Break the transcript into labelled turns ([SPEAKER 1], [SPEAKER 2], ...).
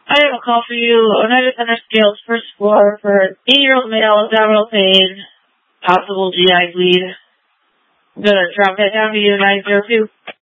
[SPEAKER 1] I have a call for you. United Center Scales, first floor for 8-year-old male, abdominal pain, possible GI bleed. I'm gonna drop that down to you, 902.